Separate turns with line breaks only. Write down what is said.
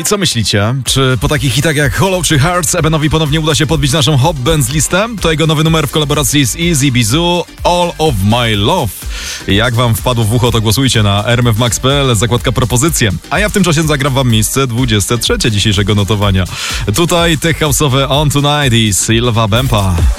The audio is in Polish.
co myślicie? Czy po takich hitach jak Hollow czy Hearts Ebenowi ponownie uda się podbić naszą Hot Bands listę? To jego nowy numer w kolaboracji z Easy Bizu, All of My Love. Jak wam wpadło w ucho, to głosujcie na rmfmax.pl, zakładka propozycje. A ja w tym czasie zagram wam miejsce 23 dzisiejszego notowania. Tutaj tech house'owe On Tonight i Silva Bempa.